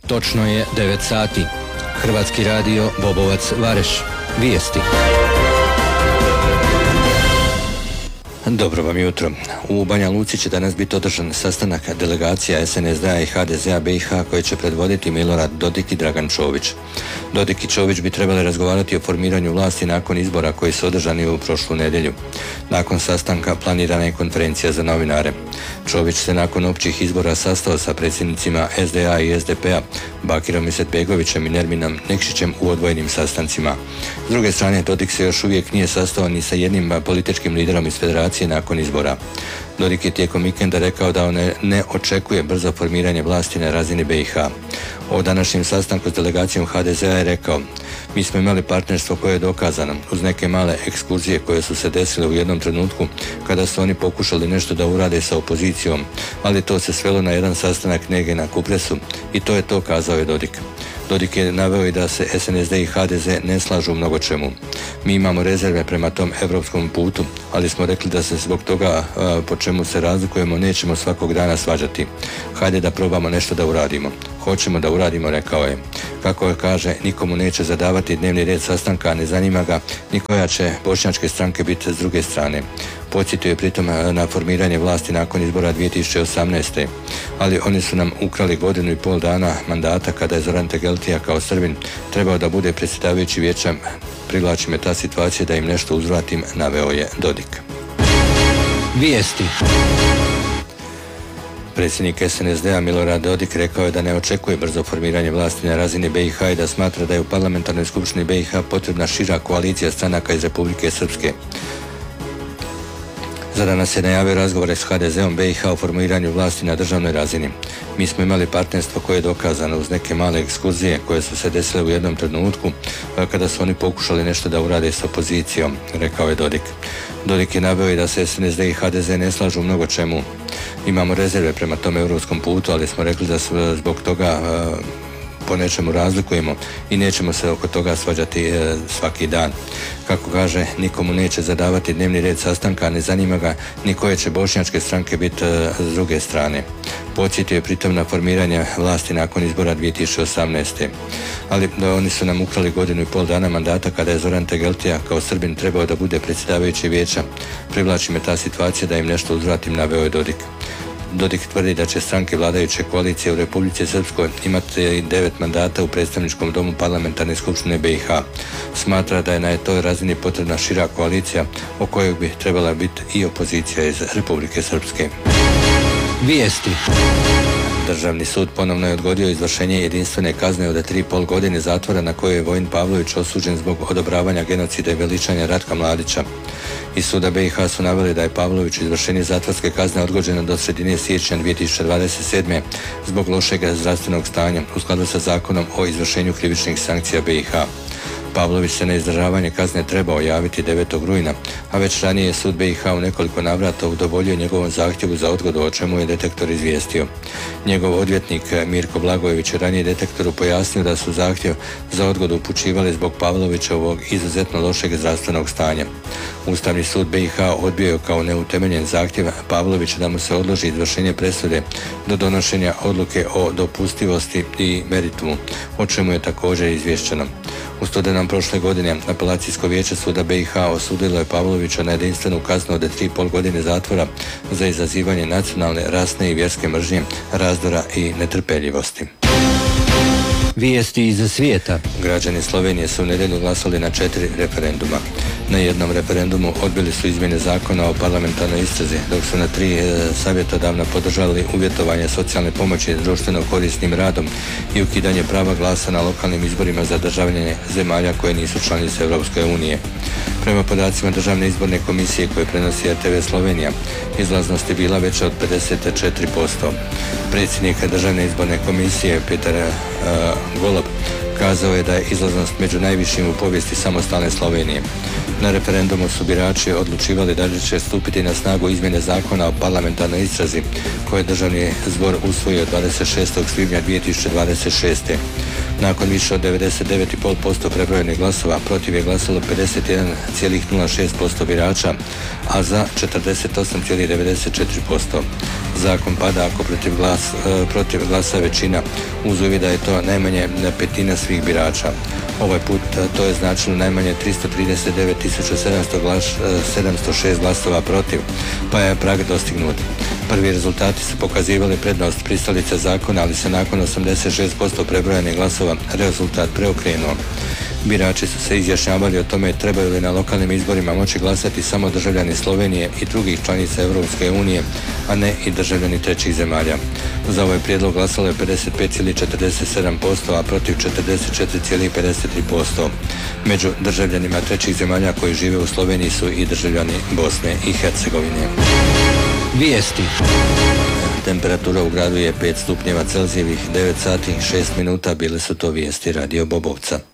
Točno je 9 sati. Hrvatski radio Bobovac Vareš. Vijesti. Dobro vam jutro. U Banja Luci će danas biti održan sastanak delegacija SNSD-a i HDZ-a BiH koji će predvoditi Milorad Dodik i Dragan Čović. Dodik i Čović bi trebali razgovarati o formiranju vlasti nakon izbora koji su održani u prošlu nedjelju. Nakon sastanka planirana je konferencija za novinare. Čović se nakon općih izbora sastao sa predsjednicima SDA i SDP-a, Bakirom Izetbegovićem i Nerminom Nekšićem u odvojenim sastancima. S druge strane, Dodik se još uvijek nije sastao ni sa jednim političkim liderom iz federacije nakon izbora. Dodik je tijekom vikenda rekao da on ne očekuje brzo formiranje vlasti na razini BiH. O današnjem sastanku s delegacijom HDZ-a je rekao: mi smo imali partnerstvo koje je dokazano, uz neke male ekskurzije koje su se desile u jednom trenutku kada su oni pokušali nešto da urade sa opozicijom, ali to se svelo na jedan sastanak negdje na Kupresu i to je to, kazao je Dodik. Dodik je naveo i da se SNSD i HDZ ne slažu u mnogo čemu. Mi imamo rezerve prema tom europskom putu, ali smo rekli da se zbog toga po čemu se razlikujemo nećemo svakog dana svađati. Hajde da probamo nešto da uradimo. Hoćemo da uradimo, rekao je. Kako je kaže, nikomu neće zadavati dnevni red sastanka, ne zanima ga ni koja će bošnjačke stranke biti s druge strane. Podsjetio je pritom na formiranje vlasti nakon izbora 2018. Ali oni su nam ukrali 1,5 godina mandata kada je Zoran Tegeltija kao Srbin trebao da bude predsjedavajući vijeća. Privlači me ta situacija da im nešto uzvratim, naveo je Dodik. Vijesti. Predsjednik SNSD-a Milorad Dodik rekao je da ne očekuje brzo formiranje vlasti na razini BiH i da smatra da je u parlamentarnoj skupštini BiH potrebna šira koalicija stranaka iz Republike Srpske. Za danas je najavio razgovore s HDZ-om BiH o formiranju vlasti na državnoj razini. Mi smo imali partnerstvo koje je dokazano, uz neke male ekskurzije koje su se desile u jednom trenutku kada su oni pokušali nešto da urade s opozicijom, rekao je Dodik. Dodik je naveo i da se SNSD i HDZ ne slažu u mnogo čemu. Imamo rezerve prema tom europskom putu, ali smo rekli da se zbog toga po nečemu razlikujemo i nećemo se oko toga svađati svaki dan. Kako kaže, nikomu neće zadavati dnevni red sastanka, ne zanima ga ni koje će bošnjačke stranke biti s druge strane. Podsjetio je pritom na formiranje vlasti nakon izbora 2018. Ali oni su nam ukrali 1,5 godina mandata kada je Zoran Tegeltija kao Srbin trebao da bude predsjedavajući vijeća. Privlači me ta situacija da im nešto uzvratim, naveo je Dodik. Dodik tvrdi da će stranke vladajuće koalicije u Republici Srpskoj imati 9 mandata u predstavničkom domu parlamentarne skupštine BiH. Smatra da je na toj razini potrebna šira koalicija o kojoj bi trebala biti i opozicija iz Republike Srpske. Vijesti. Državni sud ponovno je odgodio izvršenje jedinstvene kazne od 3,5 godine zatvora na kojoj je Vojin Pavlović osuđen zbog odobravanja genocida i veličanja Ratka Mladića. Iz suda BiH su naveli da je Pavlović izvršenje zatvorske kazne odgođeno do sredine siječnja 2027. zbog lošeg zdravstvenog stanja u skladu sa zakonom o izvršenju krivičnih sankcija BiH. Pavlović se na izdržavanje kazne trebao javiti 9. rujna, a već ranije je sud BiH u nekoliko navrata udovoljio njegovom zahtjevu za odgodu, o čemu je Detektor izvijestio. Njegov odvjetnik Mirko Blagojević je ranije Detektoru pojasnio da su zahtjev za odgodu upućivali zbog Pavlovićevog izuzetno lošeg zdravstvenog stanja. Ustavni sud BiH odbio je kao neutemeljen zahtjev Pavlovića da mu se odloži izvršenje presude do donošenja odluke o dopustivosti i meritumu, o čemu je također izvješćeno. U studenom prošle godine apelacijsko vijeće suda BiH osudilo je Pavlovića na jedinstvenu kaznu od 3,5 godine zatvora za izazivanje nacionalne, rasne i vjerske mržnje, razdora i netrpeljivosti. Vijesti iz svijeta. Građani Slovenije su u nedjelju glasali na 4 referenduma. Na jednom referendumu odbili su izmjene zakona o parlamentarnoj istrazi, dok su na 3 savjetodavna podržali uvjetovanje socijalne pomoći društveno korisnim radom i ukidanje prava glasa na lokalnim izborima za državljane zemalja koje nisu članice Europske unije. Prema podacima Državne izborne komisije koje prenosi RTV Slovenija, izlaznost je bila veća od 54%. Predsjednik Državne izborne komisije Petar Golob kazao je da je izlaznost među najvišim u povijesti samostalne Slovenije. Na referendumu su birači odlučivali da li će stupiti na snagu izmjene zakona o parlamentarnoj istrazi koje je državni zbor usvojio 26. svibnja 2026. Nakon više od 99,5% prebrojenih glasova protiv je glasalo 51,06% birača, a za 48,94%. Zakon pada ako protiv glasa većina, uz uvjet da je to najmanje petina svih birača. Ovaj put to je značilo najmanje 339.706 glasova protiv, pa je prag dostignut. Prvi rezultati su pokazivali prednost pristalice zakona, ali se nakon 86% prebrojenih glasova rezultat preokrenuo. Birači su se izjašnjavali o tome trebaju li na lokalnim izborima moći glasati samo državljani Slovenije i drugih članica Europske unije, a ne i državljani trećih zemalja. Za ovaj prijedlog glasalo je 55,47%, a protiv 44,53%. Među državljanima trećih zemalja koji žive u Sloveniji su i državljani Bosne i Hercegovine. Vijesti. Temperatura u gradu je 5 stupnjeva Celzijevih, 9 sati i 6 minuta, bile su to vijesti Radio Bobovca.